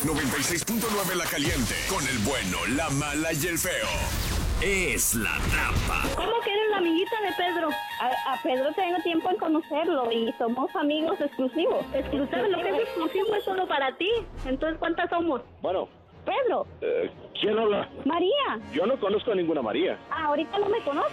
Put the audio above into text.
96.9 La Caliente, con el bueno, la mala y el feo. Es la trampa. ¿Cómo que eres la amiguita de Pedro? A Pedro tengo tiempo en conocerlo y somos amigos exclusivos. Exclusivos, lo que es exclusivo es solo para ti. Entonces, ¿cuántas somos? Bueno. Pedro. ¿Quién habla? María. Yo no conozco a ninguna María. Ahorita no me conoces.